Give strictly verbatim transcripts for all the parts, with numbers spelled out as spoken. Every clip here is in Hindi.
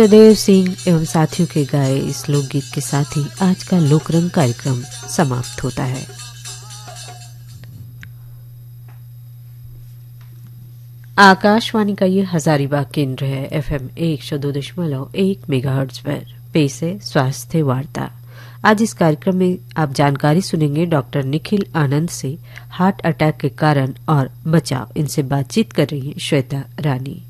देव सिंह एवं साथियों के गाए इस लोकगीत के साथ ही आज का लोकरंग कार्यक्रम समाप्त होता है। आकाशवाणी का ये हजारीबाग केंद्र है। एफएम एक सौ दो दशमलव एक मेगाहर्ट्ज पर पेश है स्वास्थ्य वार्ता। आज इस कार्यक्रम में आप जानकारी सुनेंगे डॉक्टर निखिल आनंद से। हार्ट अटैक के कारण और बचाव, इनसे बातचीत कर रही है श्वेता रानी।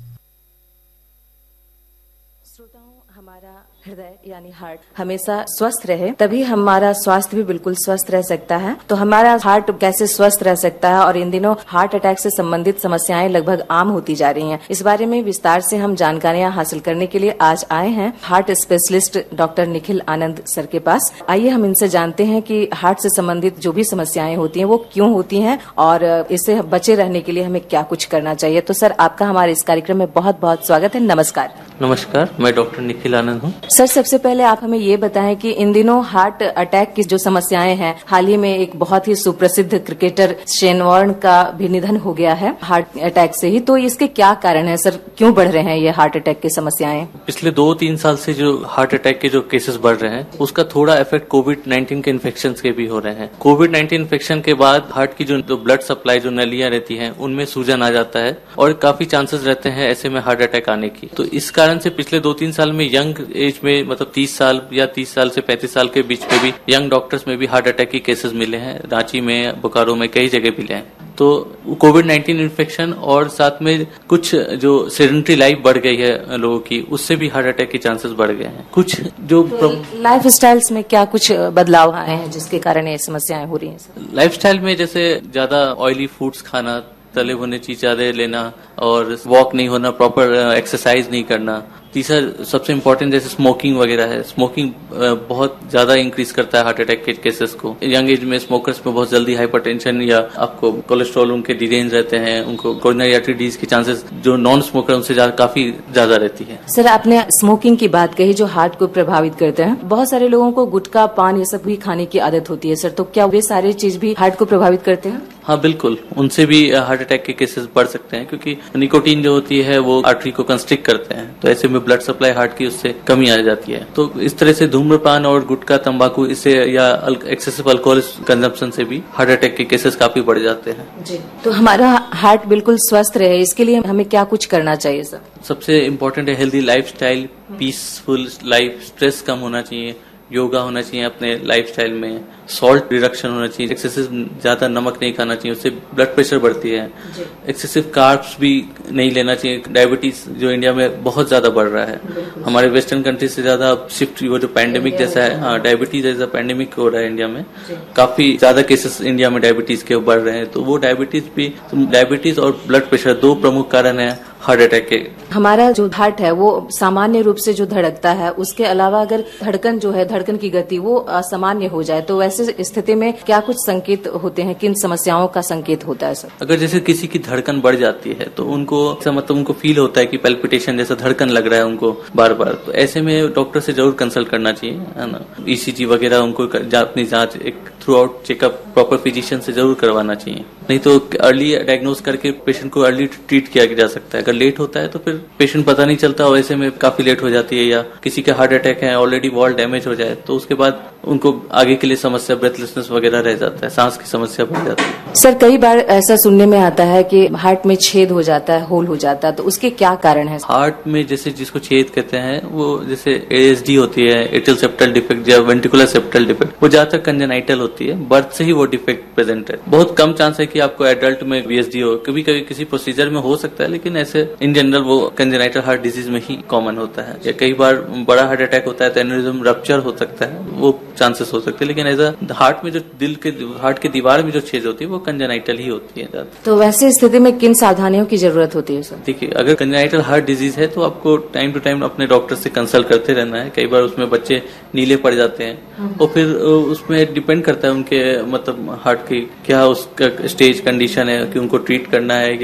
हृदय यानी हार्ट हमेशा स्वस्थ रहे, तभी हमारा स्वास्थ्य भी बिल्कुल स्वस्थ रह सकता है। तो हमारा हार्ट कैसे स्वस्थ रह सकता है, और इन दिनों हार्ट अटैक से संबंधित समस्याएं लगभग आम होती जा रही हैं, इस बारे में विस्तार से हम जानकारियां हासिल करने के लिए आज आए हैं heart specialist doctor Nikhil Anand sir के पास। आइए हम इनसे जानते हैं कि हार्ट से संबंधित जो भी समस्याएं होती हैं वो क्यों होती हैं और इससे बचे रहने के लिए हमें क्या कुछ करना चाहिए। तो सर, आपका हमारे इस कार्यक्रम में बहुत बहुत स्वागत है। नमस्कार। नमस्कार, मैं डॉक्टर निखिल आनंद हूँ। सर, सबसे पहले आप हमें ये बताएं कि इन दिनों हार्ट अटैक की जो समस्याएं हैं, हाल ही में एक बहुत ही सुप्रसिद्ध क्रिकेटर शेन वॉर्न का भी निधन हो गया है हार्ट अटैक से ही। तो इसके क्या कारण है सर, क्यों बढ़ रहे हैं ये हार्ट अटैक की समस्याएं? पिछले दो तीन साल से जो हार्ट अटैक के जो केसेस बढ़ रहे हैं, उसका थोड़ा इफेक्ट कोविड नाइन्टीन के इन्फेक्शन के भी हो रहे हैं। कोविड नाइन्टीन इन्फेक्शन के बाद हार्ट की जो, जो ब्लड सप्लाई जो नलियां रहती हैं उनमें सूजन आ जाता है और काफी चांसेस रहते हैं ऐसे में हार्ट अटैक आने की। तो इस कारण से पिछले दो तीन साल में यंग एज में, मतलब तीस साल या तीस साल से पैंतीस साल के बीच में भी यंग डॉक्टर्स में भी हार्ट अटैक की केसेस मिले हैं। रांची में, बोकारो में, कई जगह मिले हैं। तो कोविड नाइन्टीन इन्फेक्शन और साथ में कुछ जो सेडेंटरी लाइफ बढ़ गई है लोगों की, उससे भी हार्ट अटैक के चांसेस बढ़ गए हैं। कुछ जो तो लाइफ स्टाइल्स में क्या कुछ बदलाव आए हैं जिसके कारण ये समस्याएं हो रही हैं? लाइफ स्टाइल में जैसे ज्यादा ऑयली फूड्स खाना, तले भुने चीज ज्यादा लेना और वॉक नहीं होना, प्रॉपर एक्सरसाइज नहीं करना। तीसरा सबसे इम्पोर्टेंट जैसे स्मोकिंग वगैरह है, स्मोकिंग बहुत ज्यादा इंक्रीज करता है हार्ट अटैक के केसेस को। यंग एज में स्मोकर्स में बहुत जल्दी हाइपरटेंशन या आपको कोलेस्ट्रॉल उनके डिरेंज रहते हैं, उनको कोरोनरी आर्टरी डिजीज की चांसेस जो नॉन स्मोकर उनसे ज्यादा काफी ज्यादा रहती है। सर, आपने स्मोकिंग की बात कही जो हार्ट को प्रभावित करते हैं। बहुत सारे लोगों को गुटखा, पान ये सब भी खाने की आदत होती है सर, तो क्या वे सारी चीज भी हार्ट को प्रभावित करते हैं? हाँ बिल्कुल, उनसे भी हार्ट अटैक के केसेस बढ़ सकते हैं क्योंकि निकोटीन जो होती है वो आर्टरी को कंस्ट्रिक्ट करते हैं, तो ऐसे में ब्लड सप्लाई हार्ट की उससे कमी आ जाती है। तो इस तरह से धूम्रपान और गुटखा, तंबाकू इससे या एक्सेसिव अल्कोहल कंजम्पशन से भी हार्ट अटैक के केसेस काफी बढ़ जाते हैं। जी, तो हमारा हार्ट बिल्कुल स्वस्थ रहे, इसके लिए हमें क्या कुछ करना चाहिए सर? सबसे इम्पोर्टेंट है healthy lifestyle, peaceful life, stress कम होना चाहिए, योगा होना चाहिए अपने लाइफस्टाइल में, सॉल्ट रिडक्शन होना चाहिए, एक्सेसिव ज्यादा नमक नहीं खाना चाहिए, उससे ब्लड प्रेशर बढ़ती है। एक्सेसिव कार्ब्स भी नहीं लेना चाहिए। डायबिटीज जो इंडिया में बहुत ज्यादा बढ़ रहा है, हमारे वेस्टर्न कंट्री से ज्यादा शिफ्ट, वो जो पैंडेमिक जैसा है, हाँ डायबिटीज एज अ पैंडेमिक हो रहा है इंडिया में, काफी ज्यादा केसेस इंडिया में डायबिटीज के बढ़ रहे हैं। तो वो डायबिटीज भी, डायबिटीज और ब्लड प्रेशर दो प्रमुख कारण है हार्ट अटैक के। हमारा जो हार्ट है वो सामान्य रूप से जो धड़कता है, उसके अलावा अगर धड़कन जो है, धड़कन की गति वो असामान्य हो जाए, तो वैसे स्थिति में क्या कुछ संकेत होते हैं, किन समस्याओं का संकेत होता है सर? अगर जैसे किसी की धड़कन बढ़ जाती है तो उनको मतलब उनको फील होता है कि पैल्पिटेशन जैसा धड़कन लग रहा है उनको बार बार, तो ऐसे में डॉक्टर से जरूर कंसल्ट करना चाहिए, है ना। ईसीजी वगैरह उनको अपनी जांच एक through out checkup proper physician से जरूर करवाना चाहिए, नहीं तो अर्ली डायग्नोज करके पेशेंट को अर्ली ट्रीट किया जा सकता है। अगर लेट होता है तो फिर पेशेंट पता नहीं चलता और ऐसे में काफी लेट हो जाती है, या किसी का हार्ट अटैक है ऑलरेडी वॉल डैमेज हो जाए तो उसके बाद उनको आगे के लिए समस्या ब्रेथलेसनेस वगैरह रह जाता है, सांस की समस्या बढ़ जाती है। सर, कई बार ऐसा सुनने में आता है कि हार्ट में छेद हो जाता है, होल हो जाता है, तो उसके क्या कारण है? हार्ट में जैसे जिसको छेद कहते हैं, वो जैसे एएसडी होती है, एट्रियल सेप्टल डिफेक्ट या वेंट्रिकुलर सेप्टल डिफेक्ट, वो ज्यादातर कंजेनाइटल होती है, बर्थ से ही वो डिफेक्ट प्रेजेंट है। बहुत कम चांस है कि आपको एडल्ट में वीएसडी हो, कभी कभी किसी प्रोसीजर में हो सकता है, लेकिन ऐसे इन जनरल वो कंजेनाइटल हार्ट डिजीज में ही कॉमन होता है। या कई बार बड़ा हार्ट अटैक होता है तो एन्यूरिज्म रप्चर हो सकता है, वो चांसेस हो सकते हैं, लेकिन एज अ हार्ट में जो दिल के हार्ट की दीवार में जो छेद होती है वो कंजेनाइटल ही होती है। तो वैसे स्थिति में किन सावधानियों की जरूरत होती है सर? देखिए, अगर कंजेनाइटल हार्ट डिजीज है तो आपको टाइम टू टाइम अपने डॉक्टर से कंसल्ट करते रहना है। कई बार उसमें बच्चे नीले पड़ जाते हैं और फिर उसमें डिपेंड करता है उनके मतलब हार्ट की क्या उसका स्टेज कंडीशन है कि उनको ट्रीट करना है या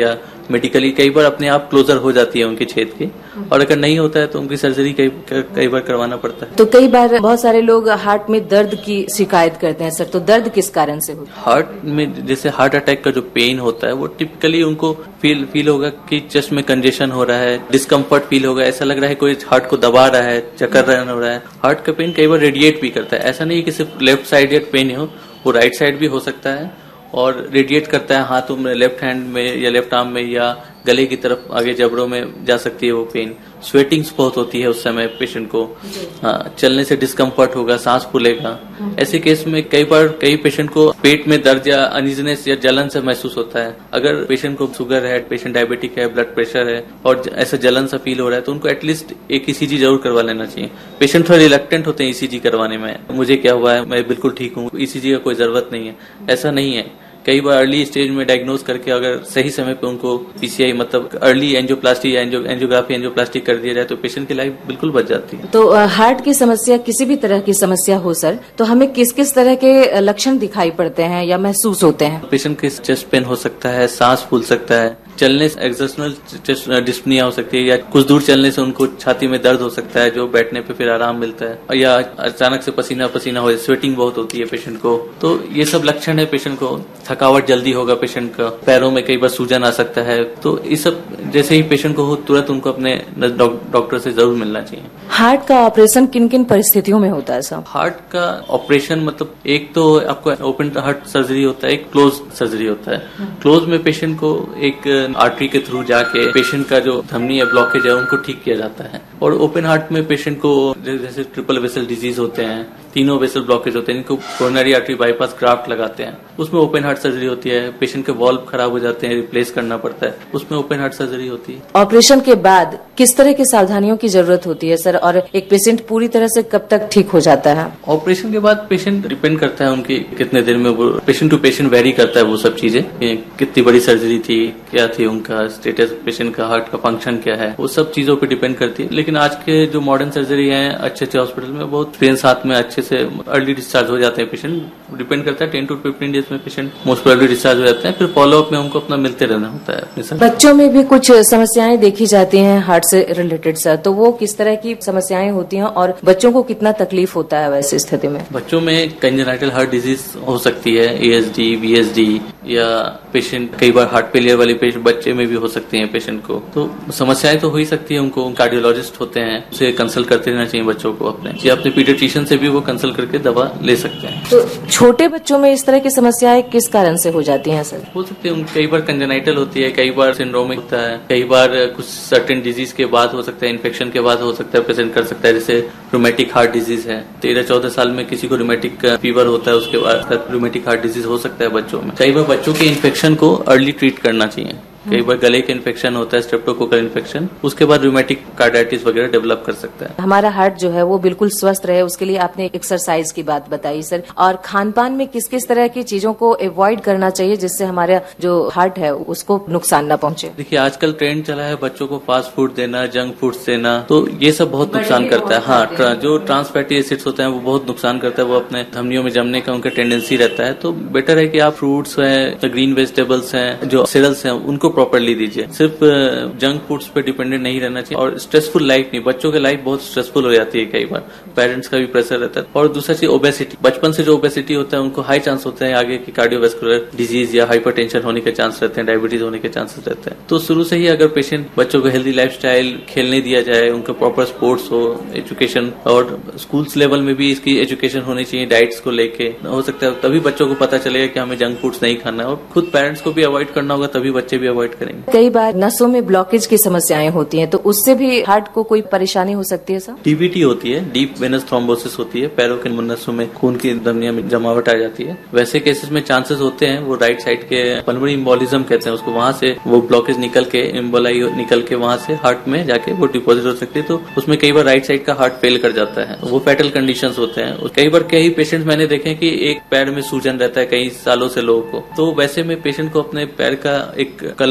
मेडिकली कई बार अपने आप क्लोजर हो जाती है उनके छेद की, और अगर नहीं होता है तो उनकी सर्जरी कई कई बार करवाना पड़ता है। तो कई बार बहुत सारे लोग हार्ट में दर्द की शिकायत करते हैं सर, तो दर्द किस कारण से होता है? हार्ट में जैसे हार्ट अटैक का जो पेन होता है वो टिपिकली उनको फील फील होगा कि चेस्ट में कंजेशन हो रहा है, डिस्कम्फर्ट फील होगा, ऐसा लग रहा है कोई हार्ट को दबा रहा है, चक्कर रन हो रहा है। हार्ट का पेन कई बार रेडिएट भी करता है, ऐसा नहीं है कि सिर्फ लेफ्ट साइड पेन हो, वो राइट साइड भी हो सकता है और रेडिएट करता है हाथों में, लेफ्ट हैंड में या लेफ्ट आर्म में या गले की तरफ आगे जबड़ों में जा सकती है वो पेन। स्वेटिंग्स बहुत होती है उस समय पेशेंट को, हाँ, चलने से डिस्कम्फर्ट होगा, सांस फूलेगा। ऐसे केस में कई बार कई पेशेंट को पेट में दर्द या अनइजीनेस या जलन से महसूस होता है। अगर पेशेंट को शुगर है, पेशेंट डायबिटिक है, ब्लड प्रेशर है और ऐसा जलन सा फील हो रहा है तो उनको एटलीस्ट एक ईसीजी जरूर करवा लेना चाहिए। पेशेंट थोड़ा रिलक्टेंट होते हैं ईसीजी करवाने में, मुझे क्या हुआ है, मैं बिल्कुल ठीक हूँ, ईसीजी का कोई जरूरत नहीं है, ऐसा नहीं है। कई बार अर्ली स्टेज में डायग्नोज करके अगर सही समय पे उनको पीसीआई मतलब अर्ली एंजियोप्लास्टी या एंजियोग्राफी एंजियोप्लास्टी कर दिया जाए तो पेशेंट की लाइफ बिल्कुल बच जाती है। तो हार्ट की समस्या किसी भी तरह की समस्या हो सर, तो हमें किस किस तरह के लक्षण दिखाई पड़ते हैं या महसूस होते हैं? पेशेंट के चेस्ट पेन हो सकता है, सांस फूल सकता है, चलने से एक्सर्शनल चेस्ट डिस्पनिया हो सकती है या कुछ दूर चलने से उनको छाती में दर्द हो सकता है जो बैठने पे फिर आराम मिलता है, या अचानक से पसीना पसीना हो, स्वेटिंग बहुत होती है पेशेंट को। तो ये सब लक्षण है पेशेंट को। थकावट जल्दी होगा पेशेंट का, पैरों में कई बार सूजन आ सकता है। तो ये सब जैसे ही पेशेंट को हो तुरंत उनको अपने डॉक्टर से जरूर मिलना चाहिए। हार्ट का ऑपरेशन किन किन परिस्थितियों में होता है सर? हार्ट का ऑपरेशन मतलब एक तो आपको ओपन हार्ट सर्जरी होता है, एक क्लोज सर्जरी होता है। क्लोज में पेशेंट को एक आर्टरी के थ्रू जाके पेशेंट का जो धमनी या ब्लॉकेज है उनको ठीक किया जाता है। और ओपन हार्ट में पेशेंट को जैसे ट्रिपल वेसल डिजीज होते हैं, तीनों वेसल ब्लॉकेज होते हैं, इनको कोरोनरी आर्टरी बाईपास ग्राफ्ट लगाते हैं, उसमें ओपन हार्ट सर्जरी होती है। पेशेंट के वॉल्व खराब हो जाते हैं, रिप्लेस करना पड़ता है, उसमें ओपन हार्ट सर्जरी होती है। ऑपरेशन के बाद किस तरह की सावधानियों की जरूरत होती है सर, और एक पेशेंट पूरी तरह से कब तक ठीक हो जाता है? ऑपरेशन के बाद पेशेंट डिपेंड करता है उनकी कितने दिन में, वो पेशेंट टू पेशेंट वेरी करता है वो सब चीजें, कितनी बड़ी सर्जरी थी, क्या थी उनका स्टेटस, पेशेंट का हार्ट का फंक्शन क्या है, वो सब चीजों पे डिपेंड करती है। लेकिन आज के जो मॉडर्न सर्जरी है अच्छे अच्छे हॉस्पिटल में बहुत एक्सपीरियंस हाथ में अच्छे से अर्ली डिस्चार्ज हो जाते हैं पेशेंट। डिपेंड करता है टेन टू फिफ्टीन डेज में पेशेंट मोस्ट प्रोबेबली डिस्चार्ज हो जाते हैं। फिर फॉलोअप में हमको अपना मिलते रहना होता है अपने साथ। बच्चों में भी कुछ समस्याएं देखी जाती हैं हार्ट से रिलेटेड सर, तो वो किस तरह की समस्याएं होती हैं और बच्चों को कितना तकलीफ होता है वैसी स्थिति में? बच्चों में कंजेनाइटल हार्ट डिजीज हो सकती है, एएसडी, वीएसडी, या पेशेंट कई बार हार्ट फेलियर वाले पेशेंट बच्चे में भी हो सकती हैं पेशेंट को। तो समस्याएं तो हो ही सकती है उनको। कार्डियोलॉजिस्ट होते हैं, उसे कंसल्ट करते रहना चाहिए बच्चों को अपने, या अपने पीडियाट्रिशियन से भी वो कंसल्ट करके दवा ले सकते हैं। तो छोटे बच्चों में इस तरह की समस्याएं किस कारण से हो जाती हैं सर? हो सकती है कई बार कंजेनाइटल होती है, कई बार सिंड्रोमिक होता है, कई बार कुछ सर्टेन डिजीज के बाद हो सकता है, इन्फेक्शन के बाद हो सकता है, प्रेजेंट कर सकता है। जैसे रूमेटिक हार्ट डिजीज है, तेरह चौदह साल में किसी को रूमेटिक फीवर होता है, उसके बाद रूमेटिक हार्ट डिजीज हो सकता है बच्चों में। कई बार बच्चों के इन्फेक्शन को अर्ली ट्रीट करना चाहिए। कई बार गले के इन्फेक्शन होता है, स्ट्रेप्टोकोकल इन्फेक्शन, उसके बाद रूमेटिक कार्डाइटिस वगैरह डेवलप कर सकता है। हमारा हार्ट जो है वो बिल्कुल स्वस्थ रहे, उसके लिए आपने एक्सरसाइज की बात बताई सर, और खान पान में किस किस तरह की चीजों को अवॉइड करना चाहिए जिससे हमारा जो हार्ट है उसको नुकसान न पहुंचे? देखिए आजकल ट्रेंड चला है बच्चों को फास्ट फूड देना, जंक फूड्स देना, तो ये सब बहुत नुकसान करता है। हाँ, जो ट्रांस फैटी एसिड्स होते हैं वो बहुत नुकसान करता है, वो अपने धमनियों में जमने का उनका टेंडेंसी रहता है। तो बेटर है कि आप फ्रूट्स हैं, ग्रीन वेजिटेबल्स हैं, जो सीरियल्स हैं, उनको प्रॉपरली दीजिए। सिर्फ जंक फूड्स पे डिपेंडेंट नहीं रहना चाहिए, और स्ट्रेसफुल लाइफ नहीं, बच्चों की लाइफ बहुत स्ट्रेसफुल हो जाती है, कई बार पेरेंट्स का भी प्रेशर रहता है। और दूसरा चीज ओबेसिटी, बचपन से जो ओबेसिटी होता है उनको हाई चांस होते हैं आगे की कार्डियोवैस्कुलर डिजीज या हाइपरटेंशन होने के चांस रहते हैं, डायबिटीज होने के चांसेस रहते हैं। तो शुरू से ही अगर पेशेंट बच्चों को हेल्दी लाइफस्टाइल खेलने दिया जाए, उनका प्रॉपर स्पोर्ट्स हो, एजुकेशन, और स्कूल्स लेवल में भी इसकी एजुकेशन होनी चाहिए डाइट्स को लेके, हो सकता है तभी बच्चों को पता चलेगा कि हमें जंक फूड्स नहीं खाना है, और खुद पेरेंट्स को भी अवॉइड करना होगा, तभी बच्चे भी अवॉइड करेंगे। कई बार नसों में ब्लॉकेज की समस्याएं होती हैं, तो उससे भी हार्ट को कोई परेशानी हो सकती है सर? डीवीटी होती है, डीप वेनस थ्रोम्बोसिस होती है, पैरों के नसों में खून की धमनियों में जमावट आ जाती है। वैसे केसेस में चांसेस होते हैं वो राइट साइड के पल्मोनरी एम्बोलिज्म कहते हैं उसको, वहां से वो ब्लॉकेज निकल के, एम्बोलाई निकल के वहां से हार्ट में जाके वो डिपॉजिट हो सकती है। तो उसमें कई बार राइट साइड का हार्ट फेल कर जाता है, वो फैटल कंडीशंस होते हैं। कई बार कई पेशेंट्स मैंने देखे कि एक पैर में सूजन रहता है कई सालों से लोगों को, तो वैसे में पेशेंट को अपने पैर का एक कलर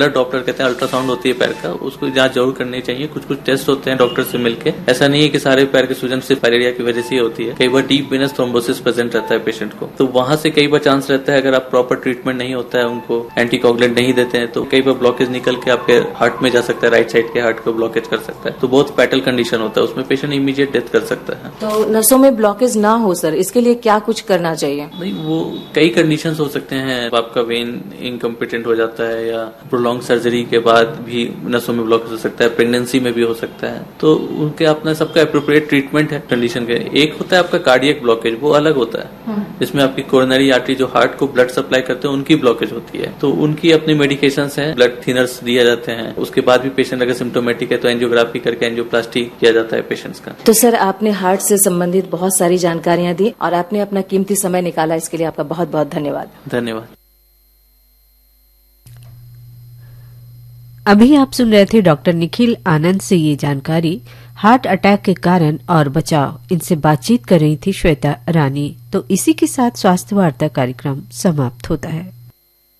कलर डॉप्लर कहते हैं, अल्ट्रासाउंड होती है पैर का, उसको जांच जरूर करनी चाहिए। कुछ कुछ टेस्ट होते हैं डॉक्टर से मिलके, ऐसा नहीं है कि सारे पैर की सूजन सिर्फ फाइलेरिया की वजह से ही होती है। कई बार डीप वेनस थ्रोम्बोसिस प्रेजेंट रहता है पेशेंट को, तो वहां से कई बार चांस रहता है, अगर आप प्रॉपर ट्रीटमेंट नहीं होता है, उनको एंटीकोगुलेंट नहीं देते हैं, तो कई बार ब्लॉकेज निकल के आपके हार्ट में जा सकता है, राइट साइड के हार्ट को ब्लॉकेज कर सकता है। तो बहुत फैटल कंडीशन होता है, उसमें पेशेंट इमीडिएट डेथ कर सकता है। तो नसों में ब्लॉकेज ना हो सर, इसके लिए क्या कुछ करना चाहिए? नहीं, वो कई कंडीशंस हो सकते हैं। आपका वेन इनकम्पिटेंट हो जाता है, या प्रोलॉन्ग सर्जरी के बाद भी नसों में ब्लॉकेज हो सकता है, प्रेगनेंसी में भी हो सकता है। तो उनके अपना सबका एप्रोप्रिएट ट्रीटमेंट है कंडीशन के। एक होता है आपका कार्डियक ब्लॉकेज, वो अलग होता है, जिसमें आपकी कोरोनरी आर्टरी जो हार्ट को ब्लड सप्लाई करते हैं उनकी ब्लॉकेज होती है, तो उनकी अपनी मेडिकेशंस हैं, ब्लड थिनर्स दिए जाते हैं। उसके बाद भी पेशेंट अगर सिम्टोमेटिक है तो एंजियोग्राफी करके एंजियोप्लास्टी किया जाता है पेशेंट्स का। तो सर, आपने हार्ट से संबंधित बहुत सारी जानकारियां दी और आपने अपना कीमती समय निकाला, इसके लिए आपका बहुत बहुत धन्यवाद। धन्यवाद। अभी आप सुन रहे थे डॉक्टर निखिल आनंद से ये जानकारी हार्ट अटैक के कारण और बचाव। इनसे बातचीत कर रही थी श्वेता रानी। तो इसी के साथ स्वास्थ्य वार्ता कार्यक्रम समाप्त होता है।